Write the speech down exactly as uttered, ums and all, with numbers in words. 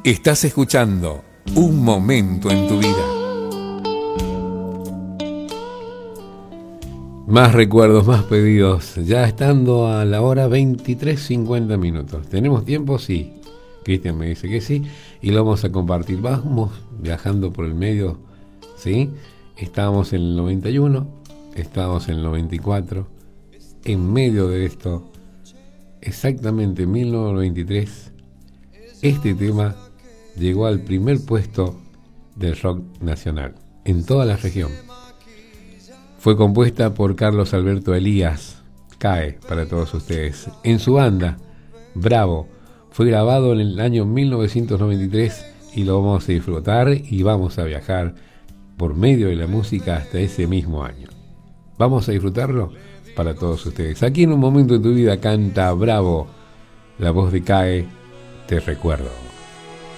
Estás escuchando Un Momento en tu Vida. Más recuerdos, más pedidos. Ya estando a la hora veintitrés cincuenta minutos. ¿Tenemos tiempo? Sí. Cristian me dice que sí. Y lo vamos a compartir. Vamos viajando por el medio. ¿Sí? Estábamos en el noventa y uno. Estábamos en el noventa y cuatro. En medio de esto, exactamente en mil novecientos noventa y tres, este tema llegó al primer puesto del rock nacional en toda la región. Fue compuesta por Carlos Alberto Elías, Cae, para todos ustedes. En su banda, Bravo, fue grabado en el año mil novecientos noventa y tres y lo vamos a disfrutar y vamos a viajar por medio de la música hasta ese mismo año. Vamos a disfrutarlo para todos ustedes. Aquí en Un Momento en tu Vida canta Bravo, la voz de Cae, Te Recuerdo.